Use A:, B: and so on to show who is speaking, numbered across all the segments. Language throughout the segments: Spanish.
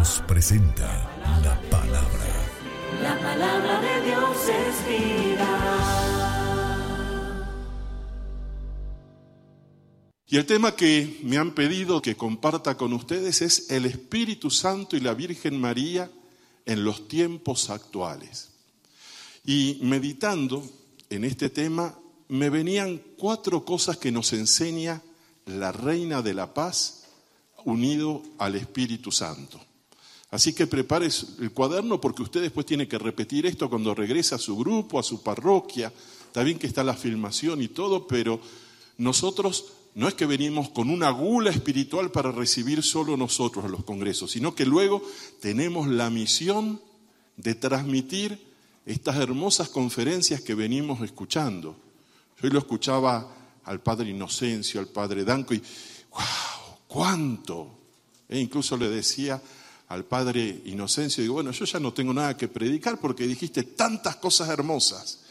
A: Dios presenta la palabra.
B: La palabra de Dios es vida.
C: Y el tema que me han pedido que comparta con ustedes es el Espíritu Santo y la Virgen María en los tiempos actuales. Y meditando en este tema, me venían 4 cosas que nos enseña la Reina de la Paz unido al Espíritu Santo. Así que prepare el cuaderno porque usted después tiene que repetir esto cuando regresa a su grupo, a su parroquia. Está bien que está la filmación y todo, pero nosotros no es que venimos con una gula espiritual para recibir solo nosotros a los congresos, sino que luego tenemos la misión de transmitir estas hermosas conferencias que venimos escuchando. Yo lo escuchaba al padre Inocencio, al padre Danco y ¡wow! ¿Cuánto? Incluso le decía al padre Inocencio, digo, bueno, yo ya no tengo nada que predicar porque dijiste tantas cosas hermosas.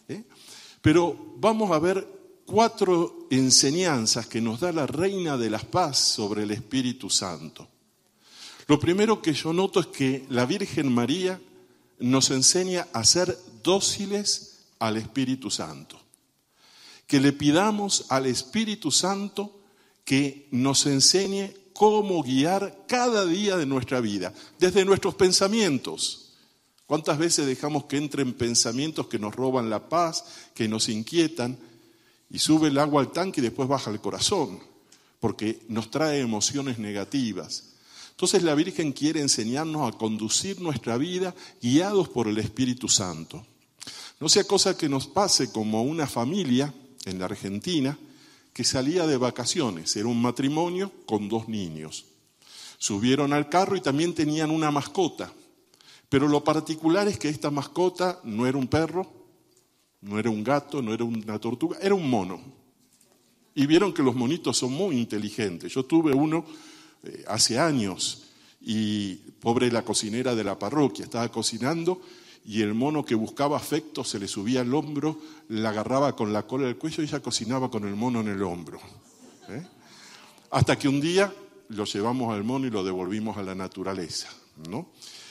C: Pero vamos a ver 4 enseñanzas que nos da la Reina de la Paz sobre el Espíritu Santo. Lo primero que yo noto es que la Virgen María nos enseña a ser dóciles al Espíritu Santo. Que le pidamos al Espíritu Santo que nos enseñe cómo guiar cada día de nuestra vida, desde nuestros pensamientos. ¿Cuántas veces dejamos que entren pensamientos que nos roban la paz, que nos inquietan, y sube el agua al tanque y después baja al corazón, porque nos trae emociones negativas? Entonces la Virgen quiere enseñarnos a conducir nuestra vida guiados por el Espíritu Santo. No sea cosa que nos pase como una familia en la Argentina que salía de vacaciones, era un matrimonio con 2 niños. Subieron al carro y también tenían una mascota, pero lo particular es que esta mascota no era un perro, no era un gato, no era una tortuga, era un mono. Y vieron que los monitos son muy inteligentes. Yo tuve uno hace años y pobre la cocinera de la parroquia, estaba cocinando y el mono que buscaba afecto se le subía al hombro, la agarraba con la cola del cuello y ella cocinaba con el mono en el hombro. Hasta que un día lo llevamos al mono y lo devolvimos a la naturaleza, ¿no?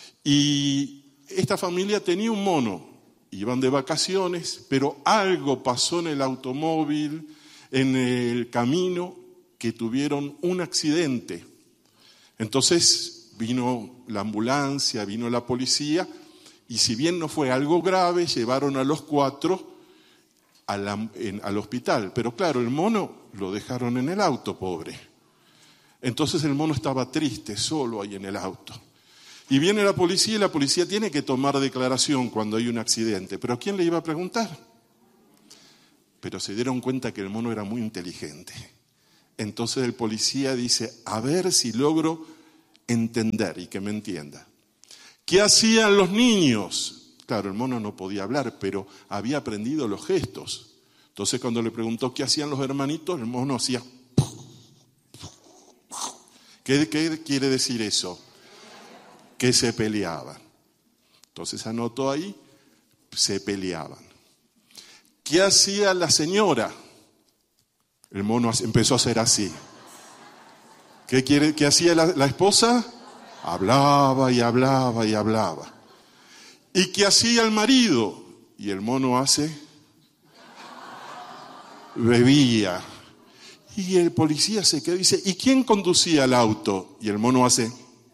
C: Y esta familia tenía un mono, iban de vacaciones, pero algo pasó en el automóvil, en el camino, que tuvieron un accidente. Entonces vino la ambulancia, vino la policía, y si bien no fue algo grave, llevaron a los 4 al hospital. Pero claro, el mono lo dejaron en el auto, pobre. Entonces el mono estaba triste, solo ahí en el auto. Y viene la policía y la policía tiene que tomar declaración cuando hay un accidente. ¿Pero a quién le iba a preguntar? Pero se dieron cuenta que el mono era muy inteligente. Entonces el policía dice, a ver si logro entender y que me entienda. ¿Qué hacían los niños? Claro, el mono no podía hablar, pero había aprendido los gestos. Entonces cuando le preguntó qué hacían los hermanitos, el mono hacía... ¿Qué quiere decir eso? Que se peleaban. Entonces anotó ahí, se peleaban. ¿Qué hacía la señora? El mono empezó a hacer así. ¿Qué hacía la esposa? Hablaba y hablaba y hablaba. ¿Y qué hacía el marido? Y el mono hace... bebía. Y el policía se quedó y dice, ¿y quién conducía el auto? Y el mono hace...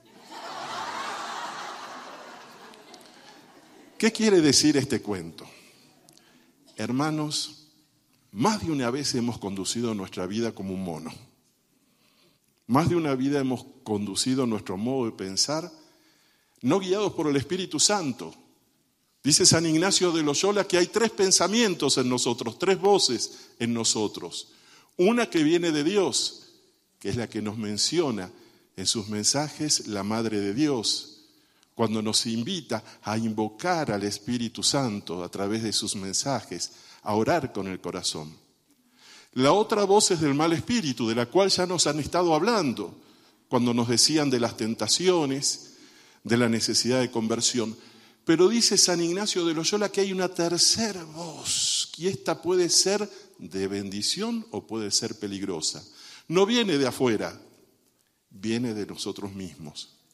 C: ¿Qué quiere decir este cuento? Hermanos, más de una vez hemos conducido nuestra vida como un mono. Más de una vida hemos conducido nuestro modo de pensar, no guiados por el Espíritu Santo. Dice San Ignacio de Loyola que hay 3 pensamientos en nosotros, 3 voces en nosotros. Una que viene de Dios, que es la que nos menciona en sus mensajes la Madre de Dios, cuando nos invita a invocar al Espíritu Santo a través de sus mensajes, a orar con el corazón. La otra voz es del mal espíritu, de la cual ya nos han estado hablando, cuando nos decían de las tentaciones, de la necesidad de conversión. Pero dice San Ignacio de Loyola que hay una tercera voz, y esta puede ser de bendición o puede ser peligrosa. No viene de afuera, viene de nosotros mismos.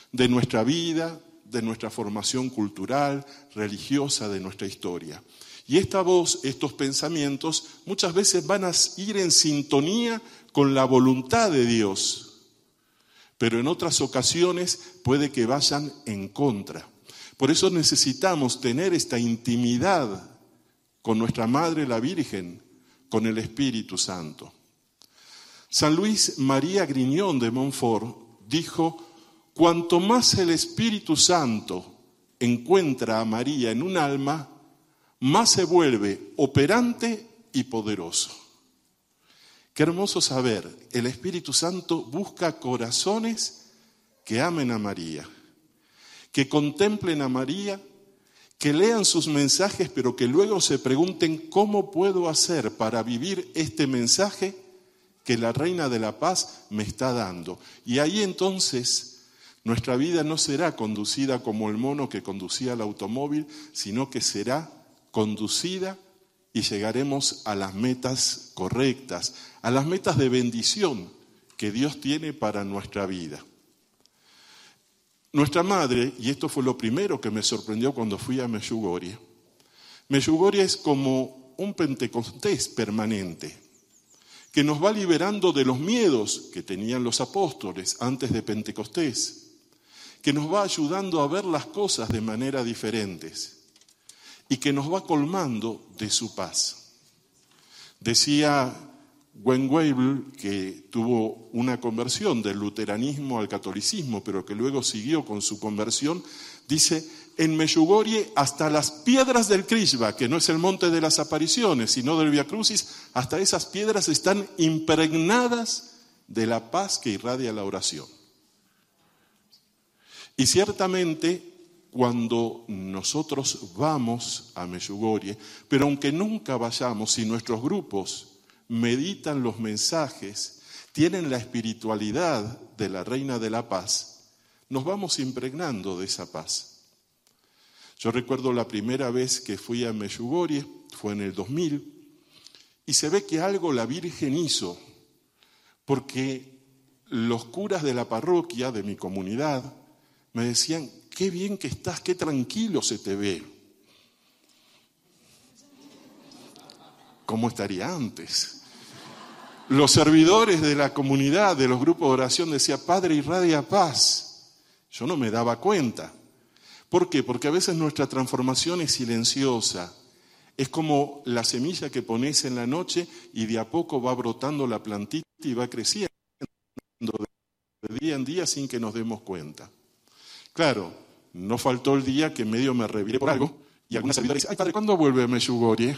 C: de nuestra vida, de nuestra formación cultural, religiosa, de nuestra historia. Y esta voz, estos pensamientos, muchas veces van a ir en sintonía con la voluntad de Dios, pero en otras ocasiones puede que vayan en contra. Por eso necesitamos tener esta intimidad con nuestra Madre la Virgen, con el Espíritu Santo. San Luis María Grignion de Montfort dijo: cuanto más el Espíritu Santo encuentra a María en un alma, más se vuelve operante y poderoso. Qué hermoso saber, el Espíritu Santo busca corazones que amen a María, que contemplen a María, que lean sus mensajes, pero que luego se pregunten cómo puedo hacer para vivir este mensaje que la Reina de la Paz me está dando. Y ahí entonces nuestra vida no será conducida como el mono que conducía el automóvil, sino que será conducida y llegaremos a las metas correctas, a las metas de bendición que Dios tiene para nuestra vida. Nuestra madre, y esto fue lo primero que me sorprendió cuando fui a Medjugorje, Medjugorje es como un Pentecostés permanente, que nos va liberando de los miedos que tenían los apóstoles antes de Pentecostés, que nos va ayudando a ver las cosas de manera diferentes y que nos va colmando de su paz. Decía Gwen Weibel, que tuvo una conversión del luteranismo al catolicismo, pero que luego siguió con su conversión, dice: en Medjugorje hasta las piedras del Krishva, que no es el monte de las apariciones, sino del Via Crucis, hasta esas piedras están impregnadas de la paz que irradia la oración. Y ciertamente, cuando nosotros vamos a Medjugorje, pero aunque nunca vayamos, si nuestros grupos meditan los mensajes, tienen la espiritualidad de la Reina de la Paz, nos vamos impregnando de esa paz. Yo recuerdo la primera vez que fui a Medjugorje, fue en el 2000, y se ve que algo la Virgen hizo, porque los curas de la parroquia, de mi comunidad, me decían: qué bien que estás, qué tranquilo se te ve. ¿Cómo estaría antes? Los servidores de la comunidad, de los grupos de oración, decían: Padre, irradia paz. Yo no me daba cuenta. ¿Por qué? Porque a veces nuestra transformación es silenciosa. Es como la semilla que pones en la noche y de a poco va brotando la plantita y va creciendo de día en día sin que nos demos cuenta. Claro, no faltó el día que medio me reviré por algo y alguna servidora dice: ay, padre, ¿cuándo vuelve a Medjugorje?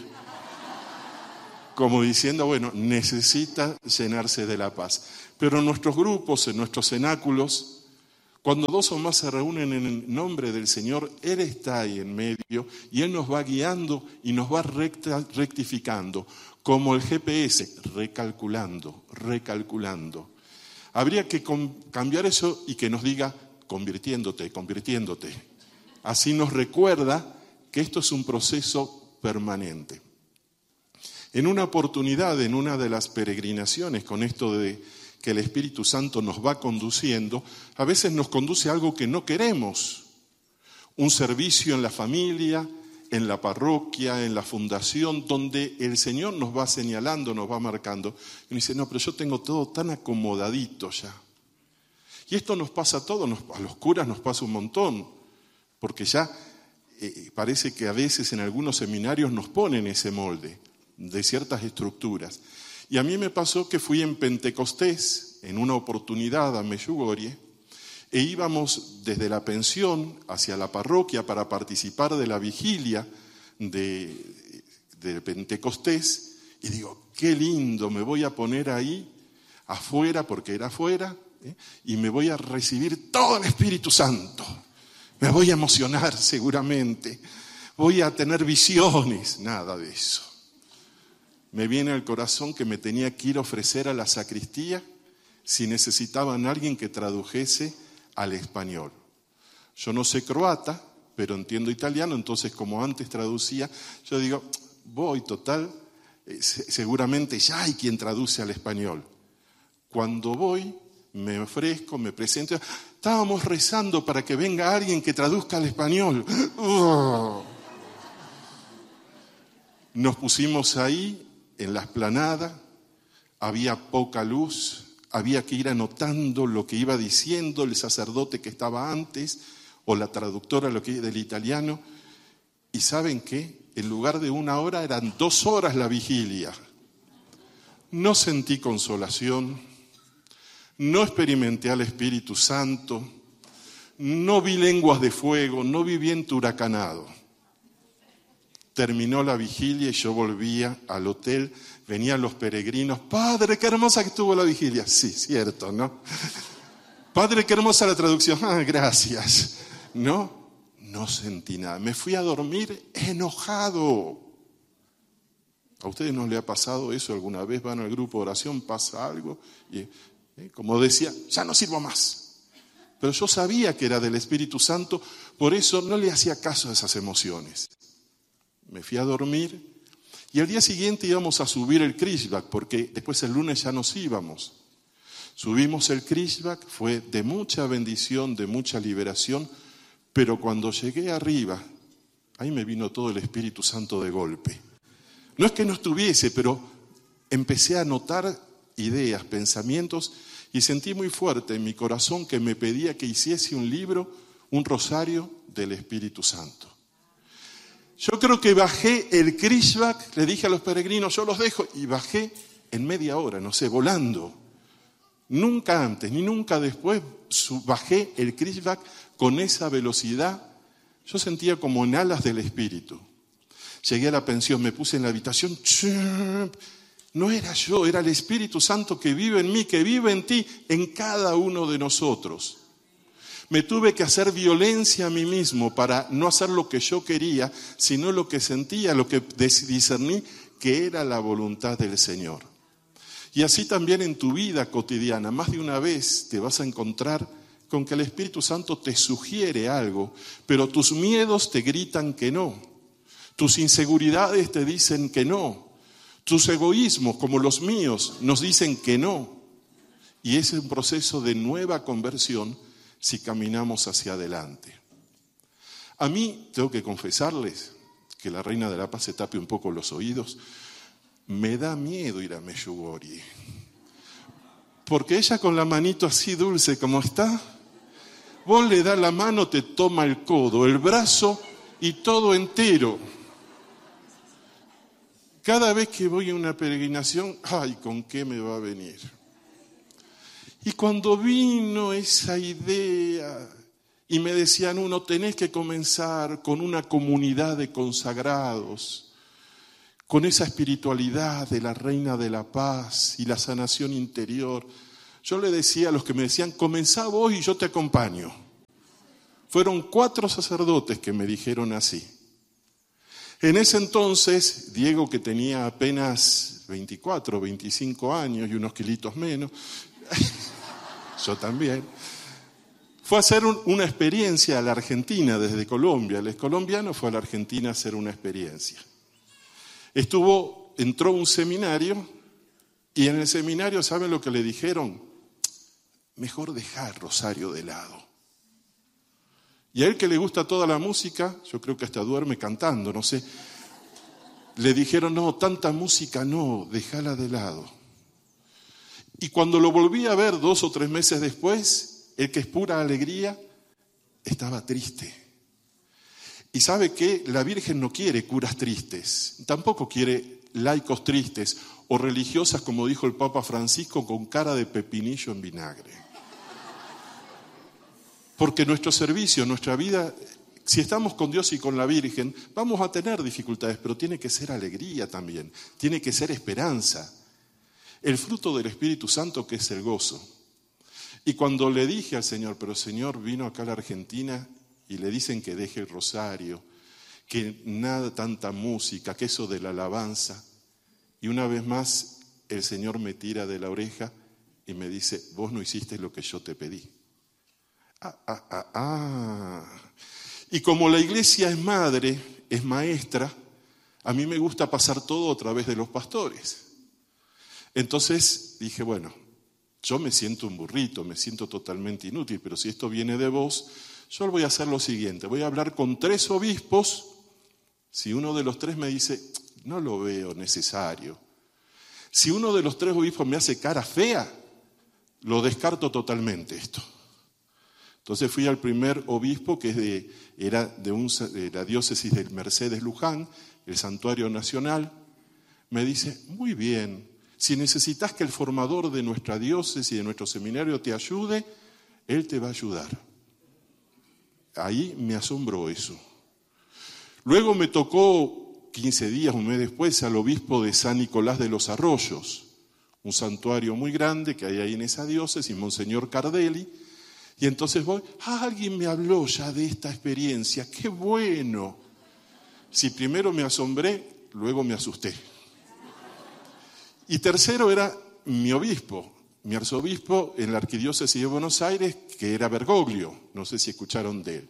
C: Como diciendo, bueno, necesita llenarse de la paz. Pero en nuestros grupos, en nuestros cenáculos, cuando dos o más se reúnen en el nombre del Señor, Él está ahí en medio y Él nos va guiando y nos va rectificando, como el GPS, recalculando. Habría que cambiar eso y que nos diga: convirtiéndote. Así nos recuerda que esto es un proceso permanente. En una oportunidad, en una de las peregrinaciones, con esto de que el Espíritu Santo nos va conduciendo, a veces nos conduce a algo que no queremos. Un servicio en la familia, en la parroquia, en la fundación, donde el Señor nos va señalando, nos va marcando. Y dice: no, pero yo tengo todo tan acomodadito ya. Y esto nos pasa a todos, a los curas nos pasa un montón, porque ya parece que a veces en algunos seminarios nos ponen ese molde de ciertas estructuras. Y a mí me pasó que fui en Pentecostés, en una oportunidad a Medjugorje, e íbamos desde la pensión hacia la parroquia para participar de la vigilia de Pentecostés, y digo: qué lindo, me voy a poner ahí afuera, porque era afuera, y me voy a recibir todo el Espíritu Santo. Me voy a emocionar seguramente, voy a tener visiones. Nada de eso. Me viene al corazón que me tenía que ir a ofrecer a la sacristía si necesitaban a alguien que tradujese al español. Yo no sé croata, pero entiendo italiano, entonces como antes traducía, yo digo: voy, total, seguramente ya hay quien traduce al español. Cuando voy, me ofrezco, me presento. Estábamos rezando para que venga alguien que traduzca al español. Nos pusimos ahí, en la explanada, había poca luz, había que ir anotando lo que iba diciendo el sacerdote que estaba antes, o la traductora del italiano. ¿Y saben qué? En lugar de 1 hora, eran 2 horas la vigilia. No sentí consolación, no experimenté al Espíritu Santo, no vi lenguas de fuego, no vi viento huracanado. Terminó la vigilia y yo volvía al hotel, venían los peregrinos. Padre, qué hermosa que estuvo la vigilia. Sí, cierto, ¿no? Padre, qué hermosa la traducción. Gracias. No sentí nada. Me fui a dormir enojado. ¿A ustedes no les ha pasado eso alguna vez? Van al grupo de oración, pasa algo y, como decía, ya no sirvo más. Pero yo sabía que era del Espíritu Santo, por eso no le hacía caso a esas emociones. Me fui a dormir y al día siguiente íbamos a subir el Krishbak, porque después el lunes ya nos íbamos. Subimos el Krishbak, fue de mucha bendición, de mucha liberación, pero cuando llegué arriba, ahí me vino todo el Espíritu Santo de golpe. No es que no estuviese, pero empecé a notar ideas, pensamientos, y sentí muy fuerte en mi corazón que me pedía que hiciese un libro, un rosario del Espíritu Santo. Yo creo que bajé el Krishbak, le dije a los peregrinos, yo los dejo, y bajé en media hora, no sé, volando. Nunca antes ni nunca después bajé el Krishbak con esa velocidad. Yo sentía como en alas del Espíritu. Llegué a la pensión, me puse en la habitación. No era yo, era el Espíritu Santo que vive en mí, que vive en ti, en cada uno de nosotros. Me tuve que hacer violencia a mí mismo para no hacer lo que yo quería, sino lo que sentía, lo que discerní que era la voluntad del Señor. Y así también en tu vida cotidiana, más de una vez te vas a encontrar con que el Espíritu Santo te sugiere algo, pero tus miedos te gritan que no, tus inseguridades te dicen que no, tus egoísmos, como los míos, nos dicen que no. Y es un proceso de nueva conversión si caminamos hacia adelante. A mí, tengo que confesarles, que la Reina de la Paz se tape un poco los oídos, me da miedo ir a Medjugorje. Porque ella con la manito así dulce como está, vos le das la mano, te toma el codo, el brazo y todo entero. Cada vez que voy a una peregrinación, ay, ¿con qué me va a venir? Y cuando vino esa idea y me decían, tenés que comenzar con una comunidad de consagrados, con esa espiritualidad de la Reina de la Paz y la sanación interior, yo le decía a los que me decían, comenzá vos y yo te acompaño. Fueron 4 sacerdotes que me dijeron así. En ese entonces, Diego, que tenía apenas 24, 25 años y unos kilitos menos, yo también, fue a hacer una experiencia a la Argentina desde Colombia. El colombiano fue a la Argentina a hacer una experiencia. Entró a un seminario y en el seminario, ¿saben lo que le dijeron? Mejor dejar Rosario de lado. Y a él que le gusta toda la música, yo creo que hasta duerme cantando, no sé. Le dijeron, no, tanta música no, déjala de lado. Y cuando lo volví a ver 2 o 3 meses después, el que es pura alegría, estaba triste. Y ¿sabe qué? La Virgen no quiere curas tristes, tampoco quiere laicos tristes o religiosas, como dijo el Papa Francisco, con cara de pepinillo en vinagre. Porque nuestro servicio, nuestra vida, si estamos con Dios y con la Virgen, vamos a tener dificultades, pero tiene que ser alegría también, tiene que ser esperanza. El fruto del Espíritu Santo, que es el gozo. Y cuando le dije al Señor, pero Señor, vino acá a la Argentina y le dicen que deje el rosario, que nada, tanta música, que eso de la alabanza. Y una vez más el Señor me tira de la oreja y me dice, vos no hiciste lo que yo te pedí. Y como la iglesia es madre, es maestra, a mí me gusta pasar todo a través de los pastores. Entonces dije, bueno, Yo me siento un burrito, me siento totalmente inútil, pero si esto viene de vos, yo voy a hacer lo siguiente, voy a hablar con 3 obispos, si uno de los 3 me dice, no lo veo necesario. Si uno de los 3 obispos me hace cara fea, lo descarto totalmente esto. Entonces fui al primer obispo, que era de la diócesis de Mercedes Luján, el Santuario Nacional. Me dice, muy bien, si necesitas que el formador de nuestra diócesis y de nuestro seminario te ayude, él te va a ayudar. Ahí me asombró eso. Luego me tocó 15 días, un mes después, al obispo de San Nicolás de los Arroyos, un santuario muy grande que hay ahí en esa diócesis, Monseñor Cardelli. Y entonces voy, alguien me habló ya de esta experiencia, ¡qué bueno! Si primero me asombré, luego me asusté. Y tercero era mi obispo, mi arzobispo en la arquidiócesis de Buenos Aires, que era Bergoglio, no sé si escucharon de él.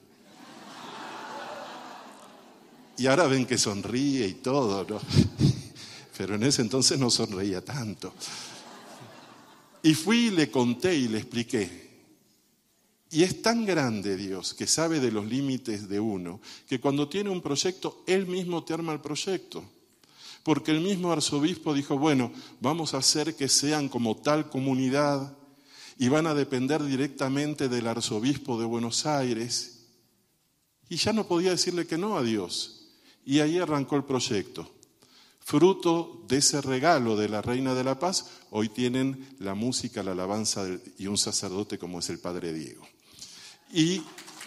C: Y ahora ven que sonríe y todo, ¿no? Pero en ese entonces no sonreía tanto. Y fui y le conté y le expliqué. Y es tan grande Dios, que sabe de los límites de uno, que cuando tiene un proyecto, Él mismo te arma el proyecto. Porque el mismo arzobispo dijo, bueno, vamos a hacer que sean como tal comunidad y van a depender directamente del arzobispo de Buenos Aires. Y ya no podía decirle que no a Dios. Y ahí arrancó el proyecto. Fruto de ese regalo de la Reina de la Paz, hoy tienen la música, la alabanza y un sacerdote como es el Padre Diego. Y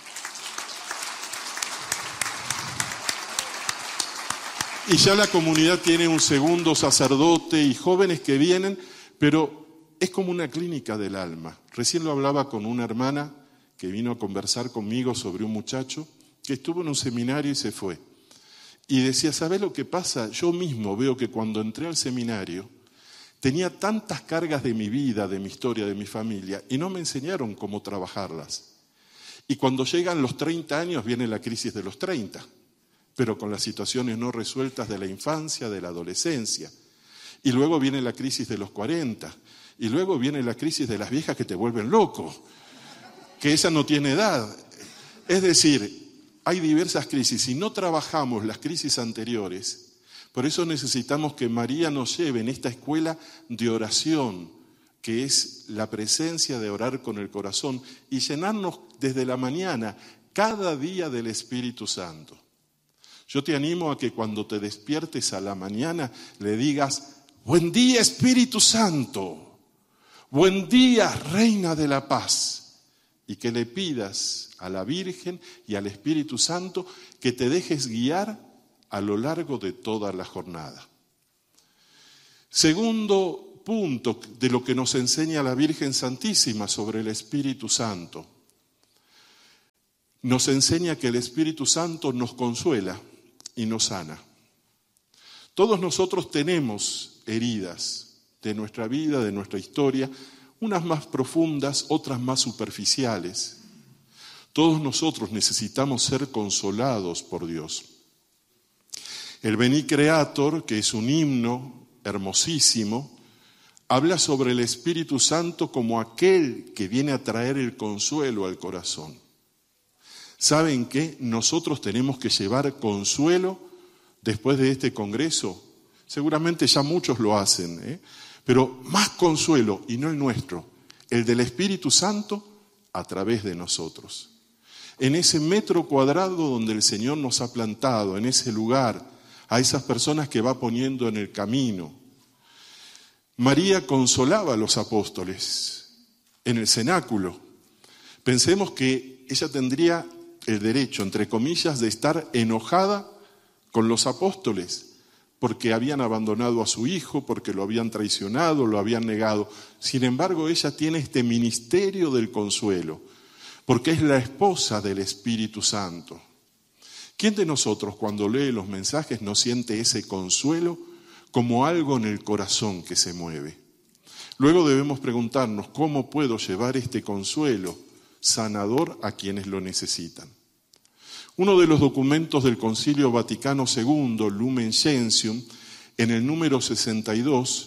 C: ya la comunidad tiene un segundo sacerdote y jóvenes que vienen, pero es como una clínica del alma. Recién lo hablaba con una hermana que vino a conversar conmigo sobre un muchacho que estuvo en un seminario y se fue. Y decía, ¿sabés lo que pasa? Yo mismo veo que cuando entré al seminario tenía tantas cargas de mi vida, de mi historia, de mi familia, y no me enseñaron cómo trabajarlas. Y cuando llegan los 30 años viene la crisis de los 30, pero con las situaciones no resueltas de la infancia, de la adolescencia. Y luego viene la crisis de los 40, y luego viene la crisis de las viejas que te vuelven loco, que esa no tiene edad. Es decir, hay diversas crisis. Si no trabajamos las crisis anteriores, por eso necesitamos que María nos lleve en esta escuela de oración, que es la presencia de orar con el corazón y llenarnos desde la mañana, cada día del Espíritu Santo. Yo te animo a que cuando te despiertes a la mañana le digas, buen día Espíritu Santo, buen día Reina de la Paz, y que le pidas a la Virgen y al Espíritu Santo que te dejes guiar a lo largo de toda la jornada. Segundo punto de lo que nos enseña la Virgen Santísima sobre el Espíritu Santo. Nos enseña que el Espíritu Santo nos consuela y nos sana. Todos nosotros tenemos heridas de nuestra vida, de nuestra historia, unas más profundas, otras más superficiales. Todos nosotros necesitamos ser consolados por Dios. El Veni Creator, que es un himno hermosísimo, habla sobre el Espíritu Santo como aquel que viene a traer el consuelo al corazón. ¿Saben qué? Nosotros tenemos que llevar consuelo después de este congreso. Seguramente ya muchos lo hacen, pero más consuelo, y no el nuestro, el del Espíritu Santo a través de nosotros. En ese metro cuadrado donde el Señor nos ha plantado, en ese lugar, a esas personas que va poniendo en el camino. María consolaba a los apóstoles en el cenáculo. Pensemos que ella tendría el derecho, entre comillas, de estar enojada con los apóstoles, porque habían abandonado a su hijo, porque lo habían traicionado, lo habían negado. Sin embargo, ella tiene este ministerio del consuelo, porque es la esposa del Espíritu Santo. ¿Quién de nosotros cuando lee los mensajes no siente ese consuelo como algo en el corazón que se mueve? Luego debemos preguntarnos, ¿cómo puedo llevar este consuelo sanador a quienes lo necesitan? Uno de los documentos del Concilio Vaticano II, Lumen Gentium, en el número 62,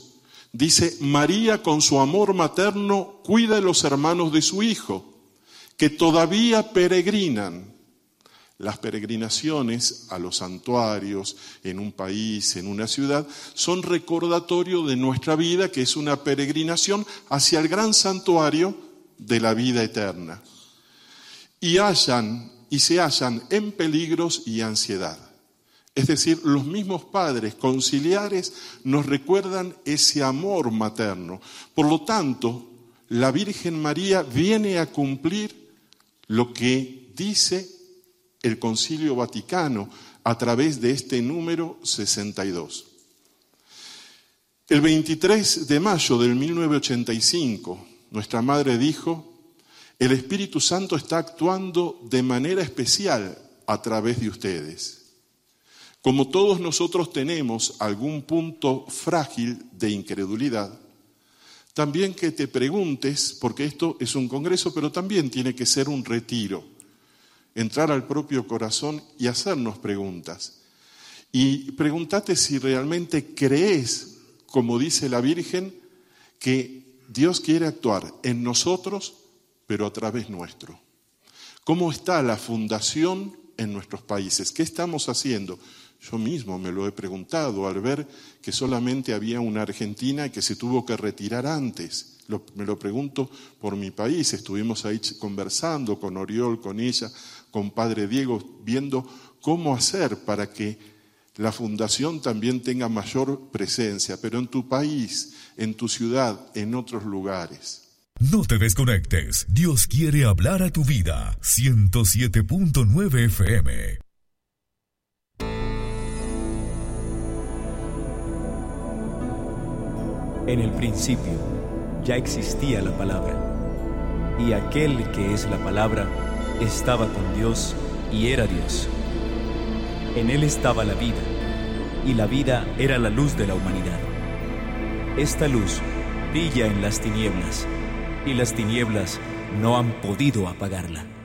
C: Dice, María con su amor materno cuida de los hermanos de su hijo, que todavía peregrinan. Las peregrinaciones a los santuarios en un país, en una ciudad, son recordatorio de nuestra vida, que es una peregrinación hacia el gran santuario de la vida eterna. Y se hallan en peligros y ansiedad. Es decir, los mismos padres conciliares nos recuerdan ese amor materno. Por lo tanto, la Virgen María viene a cumplir lo que dice el Concilio Vaticano a través de este número 62. El 23 de mayo del 1985, nuestra madre dijo, el Espíritu Santo está actuando de manera especial a través de ustedes. Como todos nosotros tenemos algún punto frágil de incredulidad, también que te preguntes, porque esto es un congreso, pero también tiene que ser un retiro, entrar al propio corazón y hacernos preguntas. Y pregúntate si realmente crees, como dice la Virgen, que Dios quiere actuar en nosotros, pero a través nuestro. ¿Cómo está la fundación en nuestros países? ¿Qué estamos haciendo? Yo mismo me lo he preguntado al ver que solamente había una Argentina que se tuvo que retirar antes. Me lo pregunto por mi país. Estuvimos ahí conversando con Oriol, con ella, con Padre Diego, viendo cómo hacer para que la fundación también tenga mayor presencia, pero en tu país, en tu ciudad, en otros lugares.
A: No te desconectes. Dios quiere hablar a tu vida. 107.9 FM.
D: En el principio ya existía la palabra, y aquel que es la palabra estaba con Dios y era Dios. En él estaba la vida, y la vida era la luz de la humanidad. Esta luz brilla en las tinieblas, y las tinieblas no han podido apagarla.